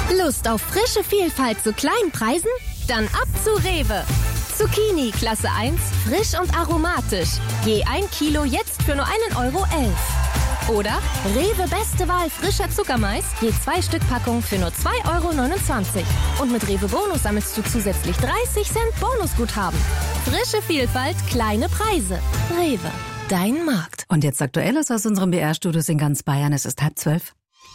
Lust auf frische Vielfalt zu kleinen Preisen? Dann ab zu Rewe. Zucchini Klasse 1, frisch und aromatisch. Je 1 Kilo jetzt für nur 1,11 €. Oder Rewe beste Wahl frischer Zuckermais, je 2 Stück Packung für nur 2,29 €. Und mit Rewe Bonus sammelst du zusätzlich 30 Cent Bonusguthaben. Frische Vielfalt, kleine Preise. Rewe, dein Markt. Und jetzt Aktuelles aus unserem BR-Studios in ganz Bayern. Es ist 11:30.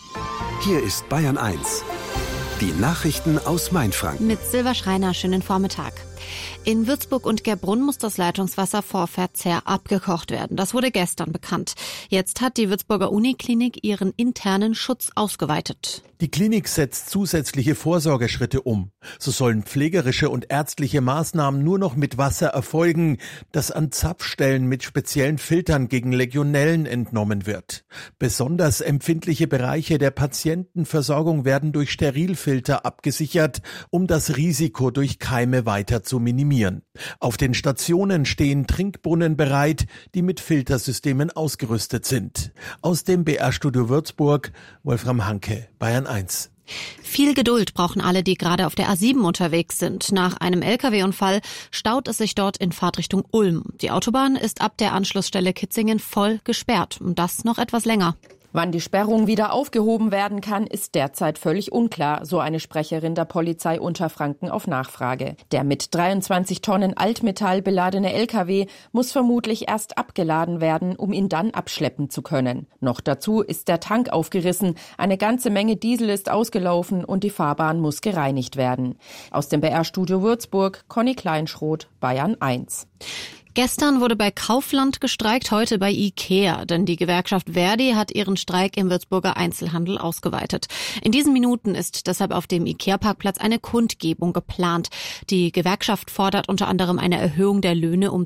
Hier ist Bayern 1. Die Nachrichten aus Mainfranken. Mit Silva Schreiner, schönen Vormittag. In Würzburg und Gerbrunn muss das Leitungswasser vor Verzehr abgekocht werden. Das wurde gestern bekannt. Jetzt hat die Würzburger Uniklinik ihren internen Schutz ausgeweitet. Die Klinik setzt zusätzliche Vorsorgeschritte um. So sollen pflegerische und ärztliche Maßnahmen nur noch mit Wasser erfolgen, das an Zapfstellen mit speziellen Filtern gegen Legionellen entnommen wird. Besonders empfindliche Bereiche der Patientenversorgung werden durch Sterilfilter abgesichert, um das Risiko durch Keime weiter zu minimieren. Auf den Stationen stehen Trinkbrunnen bereit, die mit Filtersystemen ausgerüstet sind. Aus dem BR-Studio Würzburg, Wolfram Hanke, Bayern 1. Viel Geduld brauchen alle, die gerade auf der A7 unterwegs sind. Nach einem Lkw-Unfall staut es sich dort in Fahrtrichtung Ulm. Die Autobahn ist ab der Anschlussstelle Kitzingen voll gesperrt und das noch etwas länger. Wann die Sperrung wieder aufgehoben werden kann, ist derzeit völlig unklar, so eine Sprecherin der Polizei Unterfranken auf Nachfrage. Der mit 23 Tonnen Altmetall beladene LKW muss vermutlich erst abgeladen werden, um ihn dann abschleppen zu können. Noch dazu ist der Tank aufgerissen, eine ganze Menge Diesel ist ausgelaufen und die Fahrbahn muss gereinigt werden. Aus dem BR-Studio Würzburg, Conny Kleinschroth, Bayern 1. Gestern wurde bei Kaufland gestreikt, heute bei IKEA, denn die Gewerkschaft Verdi hat ihren Streik im Würzburger Einzelhandel ausgeweitet. In diesen Minuten ist deshalb auf dem IKEA-Parkplatz eine Kundgebung geplant. Die Gewerkschaft fordert unter anderem eine Erhöhung der Löhne um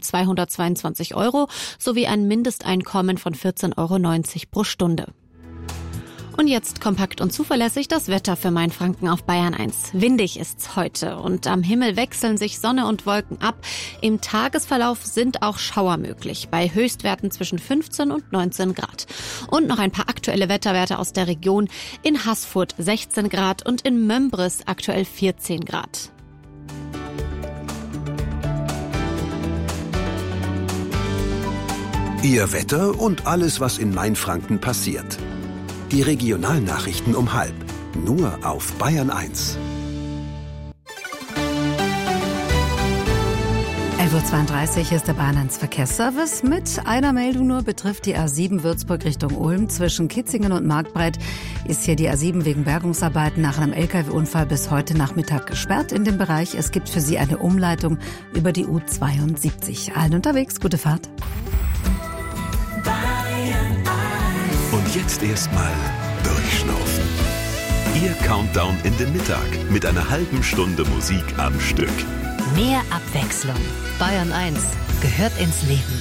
222 € sowie ein Mindesteinkommen von 14,90 € pro Stunde. Und jetzt kompakt und zuverlässig das Wetter für Mainfranken auf Bayern 1. Windig ist's heute und am Himmel wechseln sich Sonne und Wolken ab. Im Tagesverlauf sind auch Schauer möglich, bei Höchstwerten zwischen 15 und 19 Grad. Und noch ein paar aktuelle Wetterwerte aus der Region. In Haßfurt 16 Grad und in Mömbris aktuell 14 Grad. Ihr Wetter und alles, was in Mainfranken passiert. Die Regionalnachrichten um 12:30, nur auf Bayern 1. 11:32 Uhr ist der Bayern 1 Verkehrsservice. Mit einer Meldung nur betrifft die A7 Würzburg Richtung Ulm. Zwischen Kitzingen und Marktbreit ist hier die A7 wegen Bergungsarbeiten nach einem Lkw-Unfall bis heute Nachmittag gesperrt in dem Bereich. Es gibt für Sie eine Umleitung über die U72. Allen unterwegs, gute Fahrt. Und jetzt erstmal durchschnaufen. Ihr Countdown in den Mittag mit einer halben Stunde Musik am Stück. Mehr Abwechslung. Bayern 1 gehört ins Leben.